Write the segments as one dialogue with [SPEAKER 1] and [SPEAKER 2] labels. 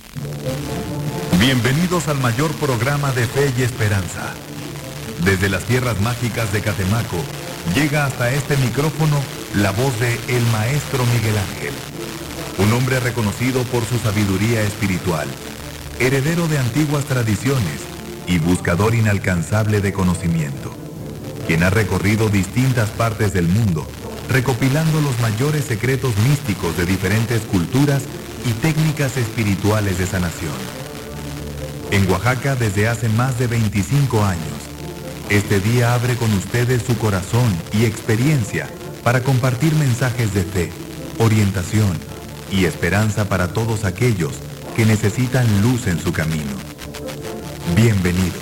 [SPEAKER 1] Bienvenidos al mayor programa de fe y esperanza. Desde las tierras mágicas de Catemaco, llega hasta este micrófono la voz de el Maestro Miguel Ángel, un hombre reconocido por su sabiduría espiritual, heredero de antiguas tradiciones y buscador inalcanzable de conocimiento, quien ha recorrido distintas partes del mundo, recopilando los mayores secretos místicos de diferentes culturas y técnicas espirituales de sanación. En Oaxaca desde hace más de 25 años, este día abre con ustedes su corazón y experiencia para compartir mensajes de fe, orientación y esperanza para todos aquellos que necesitan luz en su camino. Bienvenidos.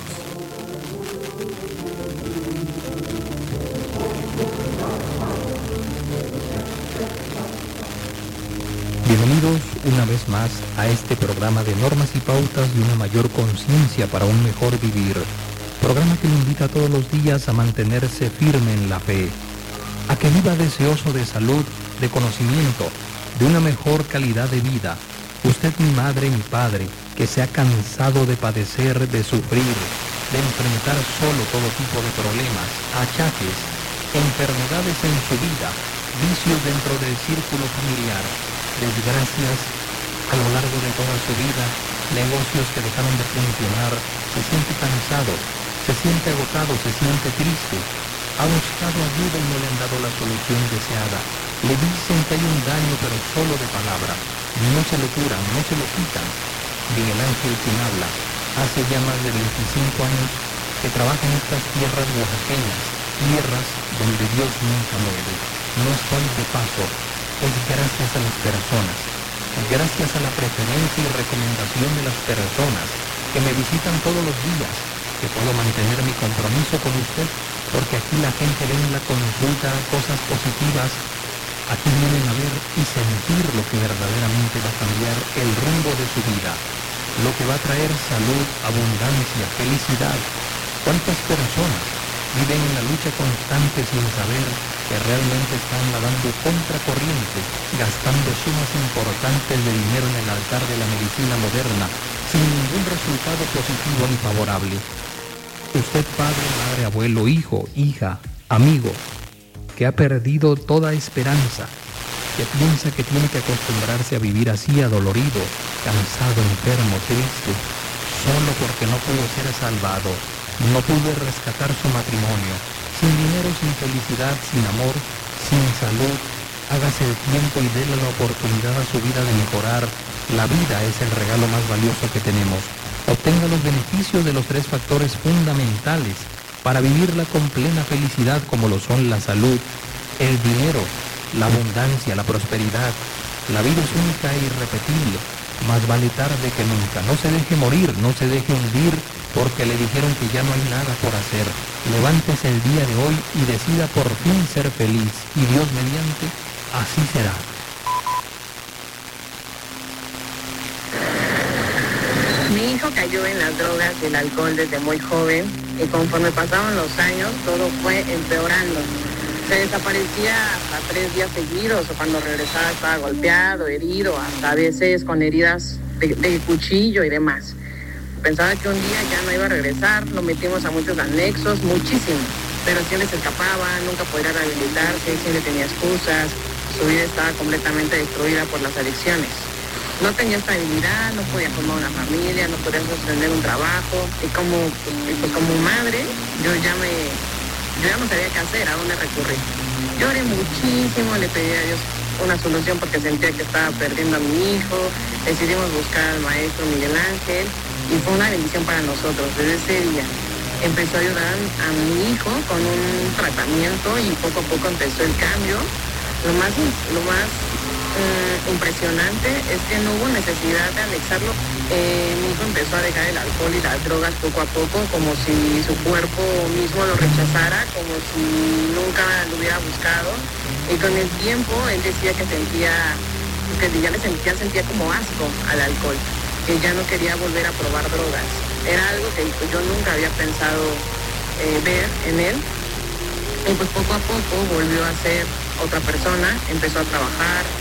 [SPEAKER 2] Bienvenidos una vez más a este programa de normas y pautas de una mayor conciencia para un mejor vivir. Programa que le invita todos los días a mantenerse firme en la fe, a que viva deseoso de salud, de conocimiento, de una mejor calidad de vida. Usted, mi madre, mi padre, que se ha cansado de padecer, de sufrir, de enfrentar solo todo tipo de problemas, achaques, enfermedades en su vida, vicios dentro del círculo familiar, desgracias a lo largo de toda su vida, negocios que dejaron de funcionar, se siente cansado, se siente agotado, se siente triste, ha buscado ayuda y no le han dado la solución deseada. Le dicen que hay un daño, pero solo de palabra. No se lo curan, no se lo quitan. Miguel Ángel, quien habla, hace ya más de 25 años que trabaja en estas tierras oaxaqueñas, tierras donde Dios nunca muere. No estoy de paso, es gracias a las personas, gracias a la preferencia y recomendación de las personas que me visitan todos los días, que puedo mantener mi compromiso con usted, porque aquí la gente ve en la consulta cosas positivas. Aquí vienen a ver y sentir lo que verdaderamente va a cambiar el rumbo de su vida, lo que va a traer salud, abundancia, felicidad. ¿Cuántas personas viven en la lucha constante sin saber que realmente están nadando contracorriente, gastando sumas importantes de dinero en el altar de la medicina moderna, sin ningún resultado positivo ni favorable? Usted, padre, madre, abuelo, hijo, hija, amigo, que ha perdido toda esperanza, que piensa que tiene que acostumbrarse a vivir así, adolorido, cansado, enfermo, triste, solo porque no pudo ser salvado, no pudo rescatar su matrimonio, sin dinero, sin felicidad, sin amor, sin salud. Hágase el tiempo y déle la oportunidad a su vida de mejorar. La vida es el regalo más valioso que tenemos. Obtenga los beneficios de los 3 factores fundamentales para vivirla con plena felicidad, como lo son la salud, el dinero, la abundancia, la prosperidad. La vida es única e irrepetible. Más vale tarde que nunca. No se deje morir, no se deje hundir porque le dijeron que ya no hay nada por hacer. Levántese el día de hoy y decida por fin ser feliz. Y Dios mediante, así será.
[SPEAKER 3] Mi hijo cayó en las drogas y el alcohol desde muy joven y conforme pasaban los años todo fue empeorando. Se desaparecía hasta 3 días seguidos o cuando regresaba estaba golpeado, herido, hasta a veces con heridas de cuchillo y demás. Pensaba que un día ya no iba a regresar, lo metimos a muchos anexos, muchísimo, pero sí les escapaba, nunca podría rehabilitarse, siempre tenía excusas, su vida estaba completamente destruida por las adicciones. No tenía estabilidad, no podía formar una familia, no podía sostener un trabajo y como madre yo ya no sabía qué hacer, a dónde recurrir. Lloré muchísimo, le pedí a Dios una solución porque sentía que estaba perdiendo a mi hijo. Decidimos buscar al maestro Miguel Ángel y fue una bendición para nosotros. Desde ese día empezó a ayudar a mi hijo con un tratamiento y poco a poco empezó el cambio. Lo más impresionante es que no hubo necesidad de anexarlo. Mi hijo empezó a dejar el alcohol y las drogas poco a poco, como si su cuerpo mismo lo rechazara, como si nunca lo hubiera buscado. Y con el tiempo él decía que sentía como asco al alcohol, que ya no quería volver a probar drogas. Era algo que yo nunca había pensado ver en él. Y pues poco a poco volvió a ser otra persona, empezó a trabajar,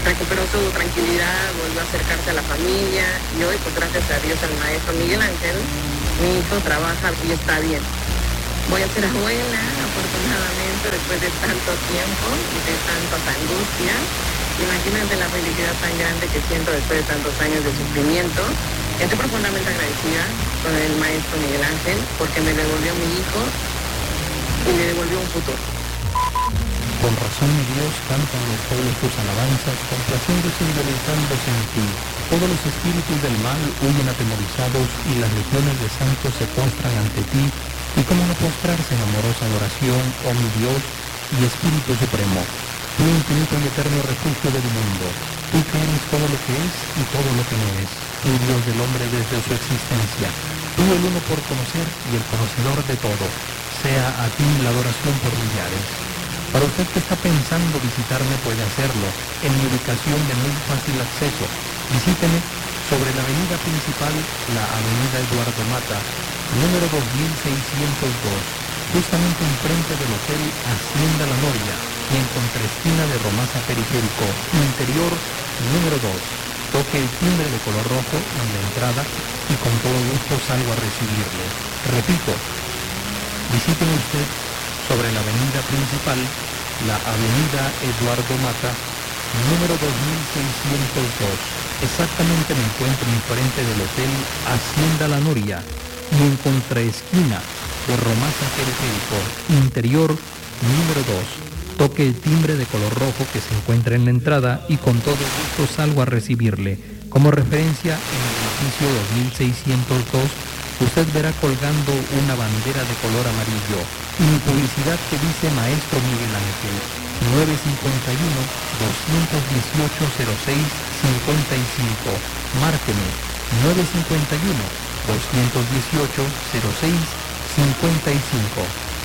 [SPEAKER 3] recuperó su tranquilidad, volvió a acercarse a la familia y hoy, pues gracias a Dios, al maestro Miguel Ángel, mi hijo trabaja y está bien. Voy a ser abuela, afortunadamente, después de tanto tiempo y de tantas angustias. Imagínate la felicidad tan grande que siento después de tantos años de sufrimiento. Estoy profundamente agradecida con el maestro Miguel Ángel porque me devolvió a mi hijo y me devolvió un futuro.
[SPEAKER 2] Con razón mi Dios cantan los pueblos tus alabanzas, complaciéndose y deleitándose en ti. Todos los espíritus del mal huyen atemorizados y las legiones de santos se postran ante ti. Y cómo no postrarse en amorosa adoración, oh mi Dios y Espíritu Supremo. Tú infinito y eterno refugio del mundo. Tú que eres todo lo que es y todo lo que no es. Tú Dios del hombre desde su existencia. Tú el uno por conocer y el conocedor de todo. Sea a ti la adoración por millares. Para usted que está pensando visitarme puede hacerlo en mi ubicación de muy fácil acceso. Visíteme sobre la avenida principal, la avenida Eduardo Mata, número 2602, justamente enfrente del Hotel Hacienda La Noria y en contraesquina de Romasa Periférico, interior número 2. Toque el timbre de color rojo en la entrada y con todo gusto salgo a recibirle. Repito, visíteme usted sobre la avenida principal, la avenida Eduardo Mata, número 2602. Exactamente me encuentro enfrente del Hotel Hacienda La Noria y en contraesquina de Romasa Periférico, interior número 2. Toque el timbre de color rojo que se encuentra en la entrada y con todo gusto salgo a recibirle. Como referencia, en el edificio 2602, usted verá colgando una bandera de color amarillo y mi publicidad que dice Maestro Miguel Ángel, 951-218-06-55. Márqueme, 951-218-06-55.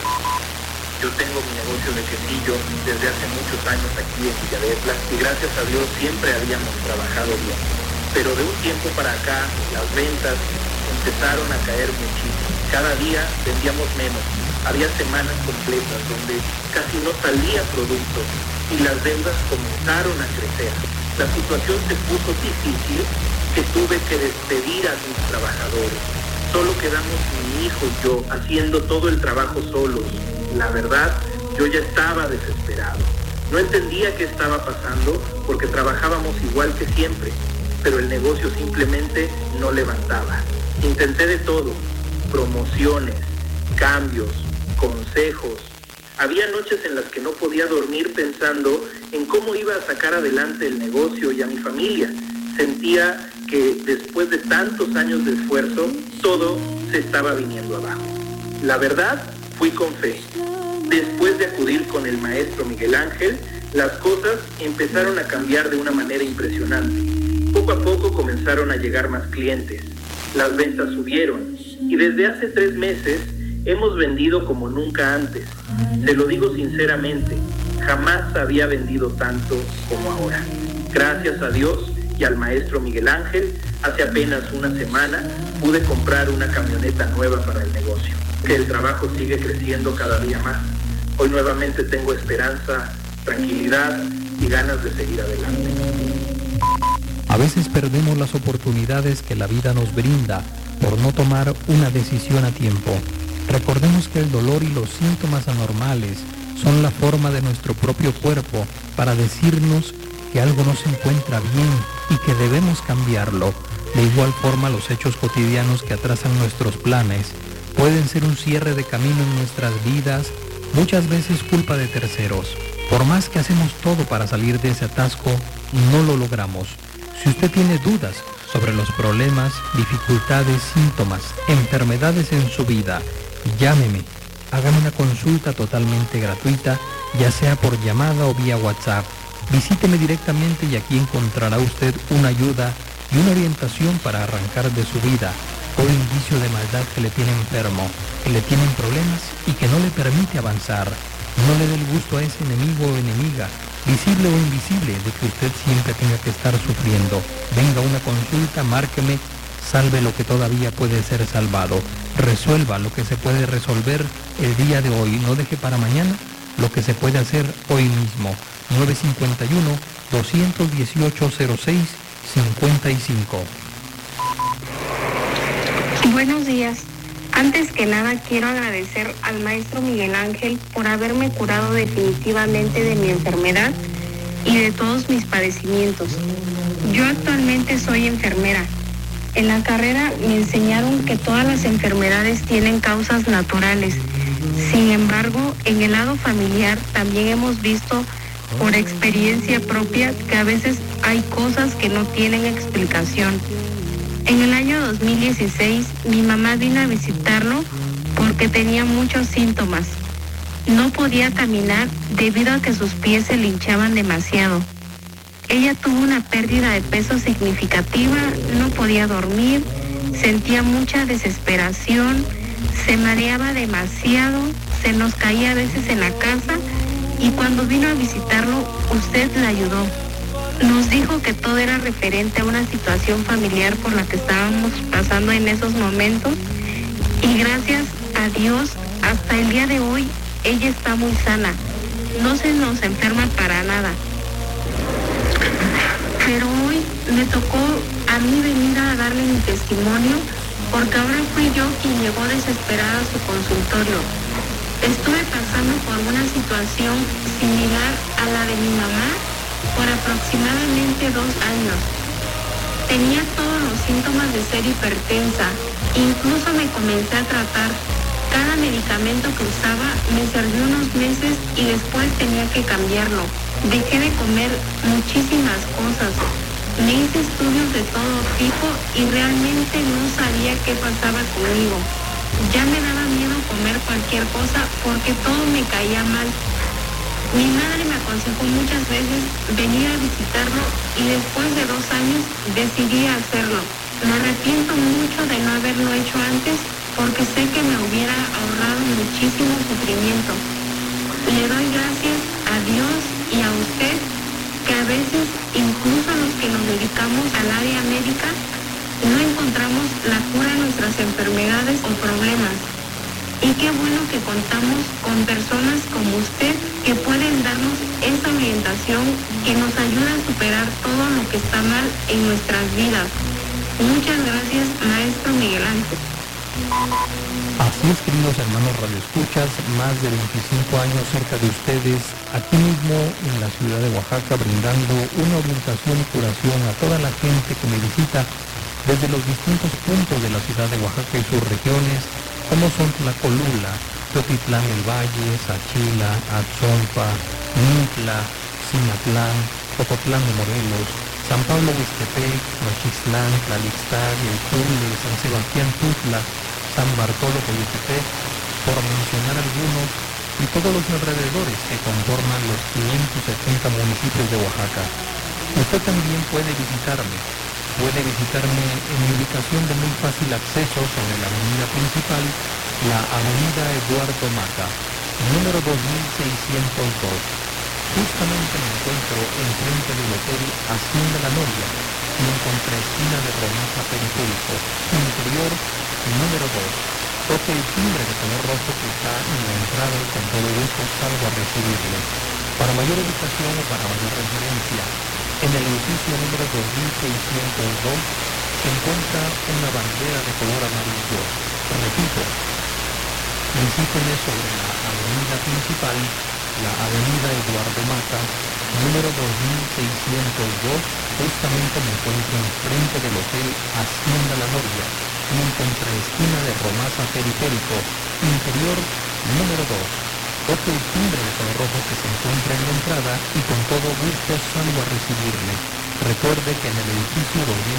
[SPEAKER 4] Yo tengo mi negocio de quesillo desde hace muchos años aquí en Villaverde y gracias a Dios siempre habíamos trabajado bien. Pero de un tiempo para acá las ventas empezaron a caer muchísimo. Cada día vendíamos menos. Había semanas completas donde casi no salía producto y las deudas comenzaron a crecer. La situación se puso difícil que tuve que despedir a mis trabajadores. Solo quedamos mi hijo y yo haciendo todo el trabajo solos. La verdad, yo ya estaba desesperado. No entendía qué estaba pasando porque trabajábamos igual que siempre, pero el negocio simplemente no levantaba. Intenté de todo, promociones, cambios, consejos. Había noches en las que no podía dormir pensando en cómo iba a sacar adelante el negocio y a mi familia. Sentía que después de tantos años de esfuerzo, todo se estaba viniendo abajo. La verdad, fui con fe. Después de acudir con el maestro Miguel Ángel, las cosas empezaron a cambiar de una manera impresionante. Poco a poco comenzaron a llegar más clientes. Las ventas subieron y desde hace 3 meses hemos vendido como nunca antes. Se lo digo sinceramente, jamás había vendido tanto como ahora. Gracias a Dios y al maestro Miguel Ángel, hace apenas una semana pude comprar una camioneta nueva para el negocio. Que el trabajo sigue creciendo cada día más. Hoy nuevamente tengo esperanza, tranquilidad y ganas de seguir adelante.
[SPEAKER 2] A veces perdemos las oportunidades que la vida nos brinda por no tomar una decisión a tiempo. Recordemos que el dolor y los síntomas anormales son la forma de nuestro propio cuerpo para decirnos que algo no se encuentra bien y que debemos cambiarlo. De igual forma, los hechos cotidianos que atrasan nuestros planes pueden ser un cierre de camino en nuestras vidas, muchas veces culpa de terceros. Por más que hacemos todo para salir de ese atasco, no lo logramos. Si usted tiene dudas sobre los problemas, dificultades, síntomas, enfermedades en su vida, llámeme. Hágame una consulta totalmente gratuita, ya sea por llamada o vía WhatsApp. Visíteme directamente y aquí encontrará usted una ayuda y una orientación para arrancar de su vida todo indicio de maldad que le tiene enfermo, que le tienen problemas y que no le permite avanzar. No le dé el gusto a ese enemigo o enemiga, visible o invisible, de que usted siempre tenga que estar sufriendo. Venga a una consulta, márqueme, salve lo que todavía puede ser salvado, resuelva lo que se puede resolver el día de hoy, no deje para mañana lo que se puede hacer hoy mismo. 951-218-0655.
[SPEAKER 5] Buenos días. Antes que nada quiero agradecer al maestro Miguel Ángel por haberme curado definitivamente de mi enfermedad y de todos mis padecimientos. Yo actualmente soy enfermera. En la carrera me enseñaron que todas las enfermedades tienen causas naturales. Sin embargo, en el lado familiar también hemos visto por experiencia propia que a veces hay cosas que no tienen explicación. En el año 2016, mi mamá vino a visitarlo porque tenía muchos síntomas. No podía caminar debido a que sus pies se le hinchaban demasiado. Ella tuvo una pérdida de peso significativa, no podía dormir, sentía mucha desesperación, se mareaba demasiado, se nos caía a veces en la casa y cuando vino a visitarlo, usted la ayudó. Nos dijo que todo era referente a una situación familiar por la que estábamos pasando en esos momentos y gracias a Dios, hasta el día de hoy, ella está muy sana, no se nos enferma para nada. Pero hoy me tocó a mí venir a darle mi testimonio porque ahora fui yo quien llegó desesperada a su consultorio. Estuve pasando por una situación similar a la de mi mamá por aproximadamente 2 años. Tenía todos los síntomas de ser hipertensa, incluso me comencé a tratar. Cada medicamento que usaba me sirvió unos meses y después tenía que cambiarlo. Dejé de comer muchísimas cosas. Me hice estudios de todo tipo y realmente no sabía qué pasaba conmigo. Ya me daba miedo comer cualquier cosa porque todo me caía mal. Mi madre me aconsejó muchas veces venir a visitarlo y después de 2 años decidí hacerlo. Me arrepiento mucho de no haberlo hecho antes porque sé que me hubiera ahorrado muchísimo sufrimiento. Le doy gracias a Dios y a usted que a veces, incluso los que nos dedicamos al área médica, no encontramos la cura de nuestras enfermedades o problemas. Y qué bueno que contamos con personas como usted que pueden darnos esa orientación que nos ayuda a superar todo lo que está mal en nuestras vidas. Muchas gracias, maestro Miguel Ángel.
[SPEAKER 2] Así es, queridos hermanos radioescuchas, más de 25 años cerca de ustedes, aquí mismo en la ciudad de Oaxaca, brindando una orientación y curación a toda la gente que me visita desde los distintos puntos de la ciudad de Oaxaca y sus regiones, como son Tlacolula, Teotitlán del Valle, Sachila, Atzompa, Mintla, Cinatlán, Tocotlán de Morelos, San Pablo Huixtepec, Nochistlán, Tlalixtag, El Tule, San Sebastián Tutla, San Bartolo Coyotepec, por mencionar algunos, y todos los alrededores que conforman los 570 municipios de Oaxaca. Usted también puede visitarme en mi ubicación de muy fácil acceso sobre la avenida principal, la avenida Eduardo Mata, número 2602. Justamente me encuentro enfrente del Hotel Hacienda La Noria, y en contraesquina de Romaza Periférico, interior número 2. Toque el timbre de color rojo que está en la entrada y con todo gusto salgo a recibirle. Para mayor ubicación o para mayor referencia, en el edificio número 2602 se encuentra una bandera de color amarillo. Repito, visíteme sobre la avenida principal, la avenida Eduardo Mata, número 2602, justamente me encuentro enfrente del Hotel Hacienda La Noria, y en contraesquina de Romaza Periférico, interior número 2. Toque el timbre de color rojo que se encuentra en la entrada y con todo gusto salgo a recibirle. Recuerde que en el edificio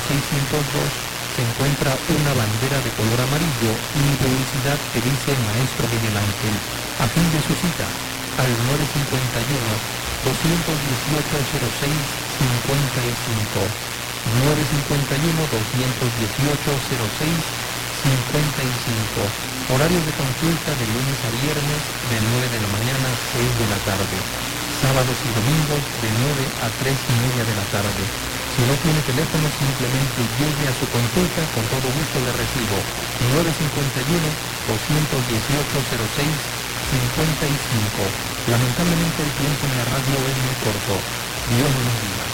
[SPEAKER 2] 2602 se encuentra una bandera de color amarillo y mi publicidad que dice Maestro Miguel Ángel. A fin de su cita, al 951-218-0655, 951-218-0655. Horarios de consulta de lunes a viernes de 9 de la mañana a 6 de la tarde. Sábados y domingos de 9 a 3 y media de la tarde. Si no tiene teléfono, simplemente llegue a su consulta, con todo gusto le recibo. 951-218-0655. Lamentablemente el tiempo en la radio es muy corto. Dios no nos diga.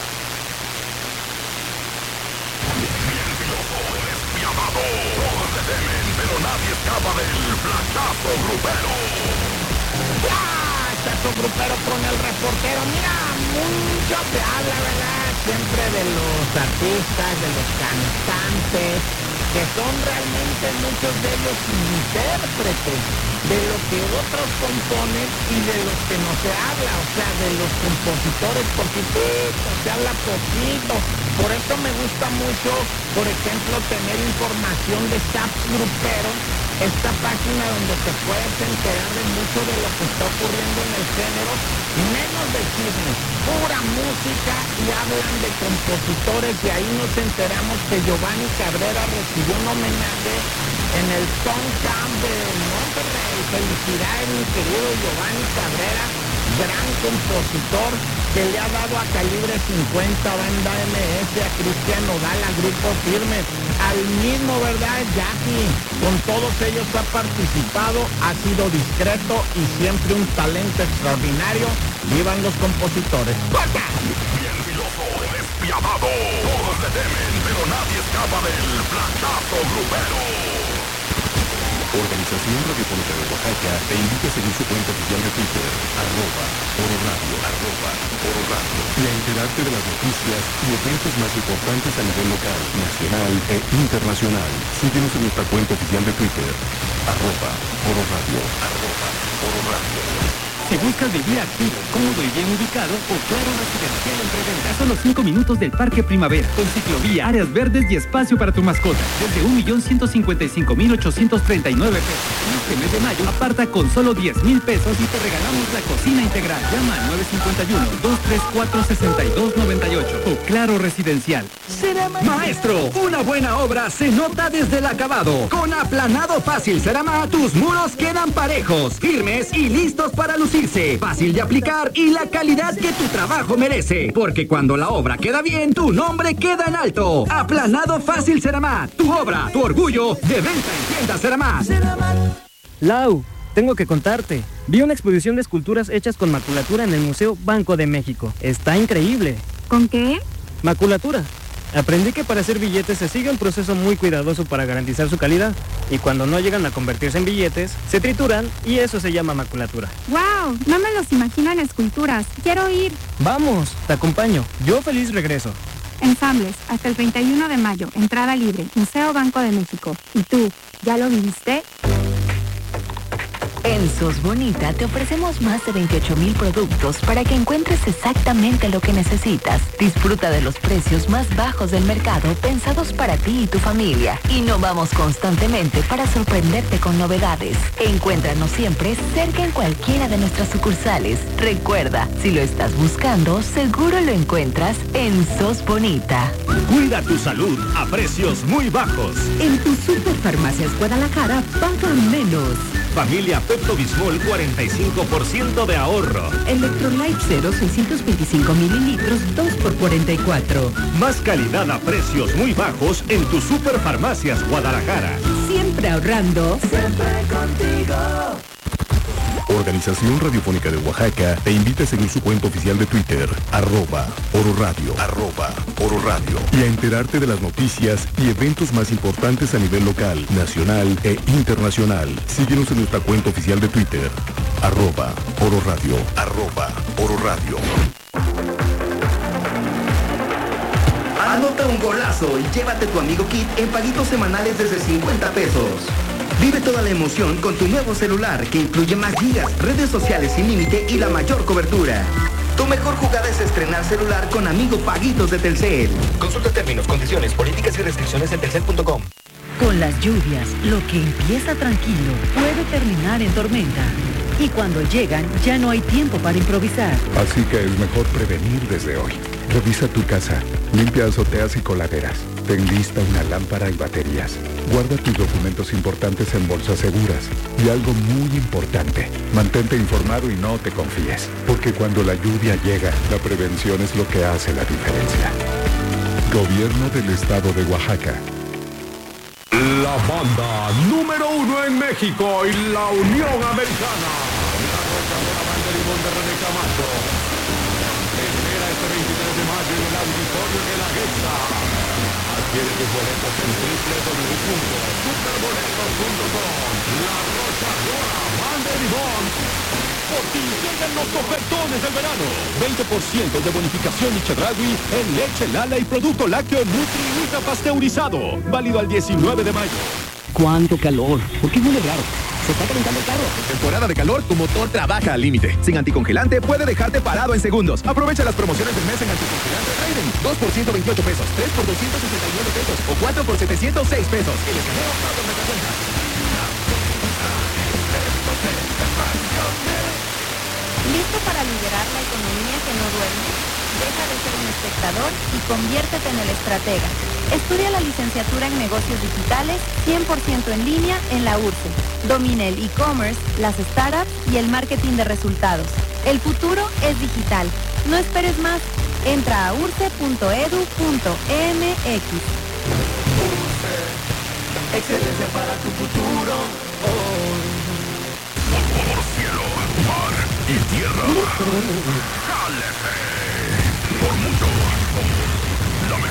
[SPEAKER 6] Todos se temen, pero nadie escapa del flachazo grupero.
[SPEAKER 7] Flachazo grupero con el reportero. Mira, mucho se habla, ¿verdad? Siempre de los artistas, de los cantantes, que son realmente muchos de ellos intérpretes de lo que otros componen y de los que no se habla, o sea, de los compositores poquitito, se habla poquito. Por eso me gusta mucho, por ejemplo, tener información de Zaps Grupero, esta página donde te puedes enterar de mucho de lo que está ocurriendo en el género, menos de chismes, pura música, y hablan de compositores, y ahí nos enteramos que Giovanni Cabrera recibió un homenaje en el Song Camp de Monterrey. Felicidades, mi querido Giovanni Cabrera, gran compositor que le ha dado a Calibre 50, Banda MS, a Cristian Nodal, a Grupo Firme, al mismo, ¿verdad? Jackie, con todos ellos ha participado, ha sido discreto y siempre un talento extraordinario. ¡Vivan los compositores! ¡Corta!
[SPEAKER 6] Bien filoso, despiadado. Todos se temen, pero nadie escapa del flachazo grupero.
[SPEAKER 8] Organización Radiofónica de Oaxaca te invita a seguir su cuenta oficial de Twitter, @ororadio, @ororadio, y a enterarte de las noticias y eventos más importantes a nivel local, nacional e internacional. Síguenos en nuestra cuenta oficial de Twitter, @ororadio, @ororadio.
[SPEAKER 9] Si buscas vivir activo, cómodo y bien ubicado, o Claro Residencial en preventa. A solo 5 minutos del Parque Primavera, con ciclovía, áreas verdes y espacio para tu mascota. Desde 1,155,839 pesos. En este mes de mayo, aparta con solo 10,000 pesos y te regalamos la cocina integral. Llama al 951-234-6298. O Claro Residencial.
[SPEAKER 10] Maestro, una buena obra se nota desde el acabado. Con Aplanado Fácil Cerama, tus muros quedan parejos, firmes y listos para lucirse. Fácil de aplicar y la calidad que tu trabajo merece. Porque cuando la obra queda bien, tu nombre queda en alto. Aplanado Fácil Cerama, tu obra, tu orgullo, de venta en tiendas Cerama.
[SPEAKER 11] Lau, tengo que contarte. Vi una exposición de esculturas hechas con maculatura en el Museo Banco de México. Está increíble.
[SPEAKER 5] ¿Con qué?
[SPEAKER 11] Maculatura. Aprendí que para hacer billetes se sigue un proceso muy cuidadoso para garantizar su calidad, y cuando no llegan a convertirse en billetes, se trituran y eso se llama maculatura.
[SPEAKER 5] ¡Wow! No me los imagino en esculturas. Quiero ir.
[SPEAKER 11] Vamos, te acompaño. Yo feliz regreso.
[SPEAKER 5] Ensambles, hasta el 31 de mayo. Entrada libre. Museo Banco de México. ¿Y tú, ya lo viviste?
[SPEAKER 12] En Sos Bonita te ofrecemos más de 28,000 productos para que encuentres exactamente lo que necesitas. Disfruta de los precios más bajos del mercado pensados para ti y tu familia. Innovamos constantemente para sorprenderte con novedades. Encuéntranos siempre cerca en cualquiera de nuestras sucursales. Recuerda, si lo estás buscando, seguro lo encuentras en Sos Bonita.
[SPEAKER 13] Cuida tu salud a precios muy bajos.
[SPEAKER 14] En tu Superfarmacias Guadalajara, paga menos.
[SPEAKER 13] Familia Pepto Bismol, 45% de ahorro.
[SPEAKER 14] Electrolyte 0, 625 mililitros, 2 por 44.
[SPEAKER 13] Más calidad a precios muy bajos en tu Superfarmacias Guadalajara.
[SPEAKER 14] Siempre ahorrando. Siempre contigo.
[SPEAKER 8] Organización Radiofónica de Oaxaca te invita a seguir su cuenta oficial de Twitter, @ororadio, @ororadio, y a enterarte de las noticias y eventos más importantes a nivel local, nacional e internacional. Síguenos en nuestra cuenta oficial de Twitter, @ororadio, @ororadio.
[SPEAKER 15] Anota un golazo y llévate tu amigo kit en paguitos semanales desde 50 pesos. Vive toda la emoción con tu nuevo celular que incluye más gigas, redes sociales sin límite y la mayor cobertura. Tu mejor jugada es estrenar celular con Amigo Paguitos de Telcel.
[SPEAKER 16] Consulta términos, condiciones, políticas y restricciones en telcel.com.
[SPEAKER 14] Con las lluvias, lo que empieza tranquilo puede terminar en tormenta. Y cuando llegan, ya no hay tiempo para improvisar.
[SPEAKER 17] Así que es mejor prevenir desde hoy. Revisa tu casa, limpia azoteas y coladeras. Ten lista una lámpara y baterías. Guarda tus documentos importantes en bolsas seguras. Y algo muy importante, mantente informado y no te confíes. Porque cuando la lluvia llega, la prevención es lo que hace la diferencia. Gobierno del Estado de Oaxaca.
[SPEAKER 13] La banda número 1 en México y la Unión Americana. La rocadora banda de limón de René Camacho. Espera este 23 de mayo en el Auditorio de la Guesa. Adquiere tus boletos en www.superboletos.com. La rocadora banda de limón. Por ti llegan los ofertones del verano. 20% de bonificación y Chedraui en leche, Lala y producto lácteo Nutri ultra pasteurizado. Válido al 19 de mayo.
[SPEAKER 18] ¡Cuánto calor! ¿Por qué huele raro? ¿Se está calentando el carro?
[SPEAKER 19] En temporada de calor, tu motor trabaja al límite. Sin anticongelante, puede dejarte parado en segundos. Aprovecha las promociones del mes en anticongelante Raiden. 2 por 128 pesos, 3 por 269 pesos o 4 por 706 pesos. El escaneo Pablo me da cuenta.
[SPEAKER 20] ¿Listo para liderar la economía que no duerme? Deja de ser un espectador y conviértete en el estratega. Estudia la licenciatura en negocios digitales 100% en línea en la URSE. Domina el e-commerce, las startups y el marketing de resultados. El futuro es digital. No esperes más. Entra a urse.edu.mx.
[SPEAKER 6] Excelencia para tu futuro. Por cielo, mar y tierra.